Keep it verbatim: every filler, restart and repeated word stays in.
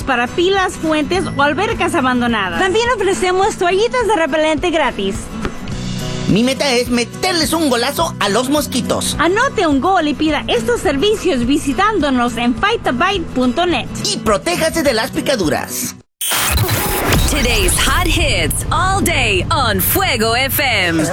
para pilas, fuentes o albercas abandonadas. También ofrecemos toallitas de repelente gratis. Mi meta es meterles un golazo a los mosquitos. Anote un gol y pida estos servicios visitándonos en fight a bite punto net. Y protéjase de las picaduras. Today's hot hits all day on Fuego F M.